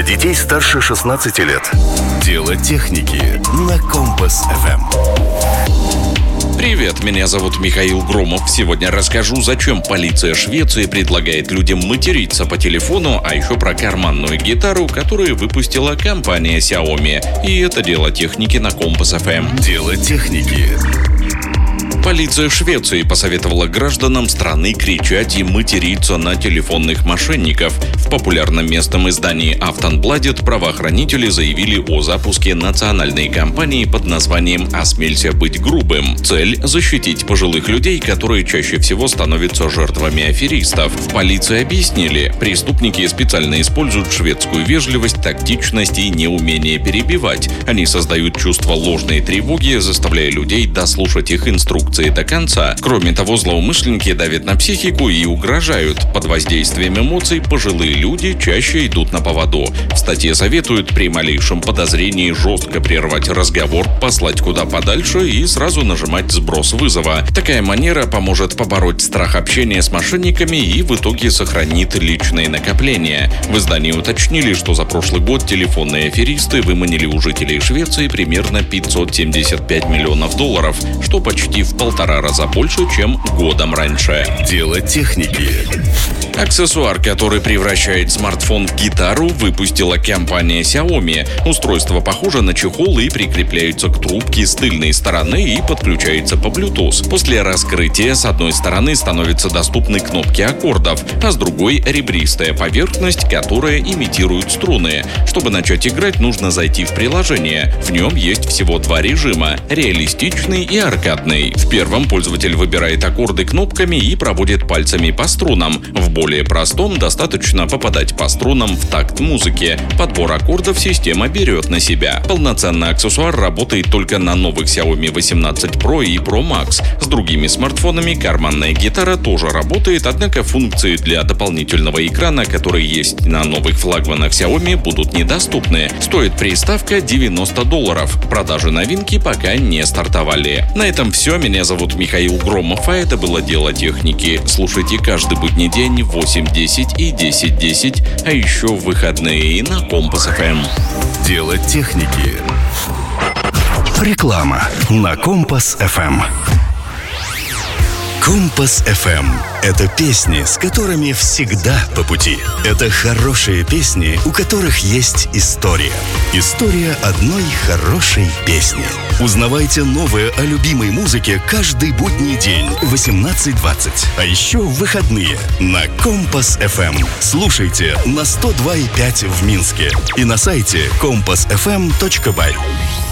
детей старше 16 лет. Дело техники на Компас-ФМ. Привет, меня зовут Михаил Громов. Сегодня расскажу, зачем полиция Швеции предлагает людям материться по телефону, а еще про карманную гитару, которую выпустила компания Xiaomi. И это дело техники на Компас-ФМ. Дело техники. Полиция Швеции посоветовала гражданам страны кричать и материться на телефонных мошенников. В популярном местном издании Aftonbladet правоохранители заявили о запуске национальной кампании под названием «Осмелься быть грубым». Цель – защитить пожилых людей, которые чаще всего становятся жертвами аферистов. В полиции объяснили, преступники специально используют шведскую вежливость, тактичность и неумение перебивать. Они создают чувство ложной тревоги, заставляя людей дослушать их инструкции до конца. Кроме того, злоумышленники давят на психику и угрожают. Под воздействием эмоций пожилые люди чаще идут на поводу. В статье советуют при малейшем подозрении жестко прервать разговор, послать куда подальше и сразу нажимать сброс вызова. Такая манера поможет побороть страх общения с мошенниками и в итоге сохранит личные накопления. В издании уточнили, что за прошлый год телефонные аферисты выманили у жителей Швеции примерно $575 миллионов, что почти в 1,5 раза больше, чем годом раньше. Дело техники. Аксессуар, который превращает смартфон в гитару, выпустила компания Xiaomi. Устройство похоже на чехол и прикрепляется к трубке с тыльной стороны и подключается по Bluetooth. После раскрытия с одной стороны становятся доступны кнопки аккордов, а с другой — ребристая поверхность, которая имитирует струны. Чтобы начать играть, нужно зайти в приложение. В нем есть всего 2 режима — реалистичный и аркадный. В первом пользователь выбирает аккорды кнопками и проводит пальцами по струнам. В более простом достаточно попадать по струнам в такт музыки. Подбор аккордов система берет на себя. Полноценный аксессуар работает только на новых Xiaomi 18 Pro и Pro Max. С другими смартфонами карманная гитара тоже работает, однако функции для дополнительного экрана, которые есть на новых флагманах Xiaomi, будут недоступны. Стоит приставка $90. Продажи новинки пока не стартовали. На этом все. Меня зовут Михаил Громов, а это было «Дело техники». Слушайте каждый будний день в 8:10 и 10:10, а еще в выходные на Компас-ФМ. Дело техники. Реклама на Компас-ФМ. Компас-ФМ – это песни, с которыми всегда по пути. Это хорошие песни, у которых есть история. История одной хорошей песни. Узнавайте новое о любимой музыке каждый будний день в 18:20. А еще в выходные на Компас-ФМ. Слушайте на 102,5 в Минске и на сайте compassfm.by.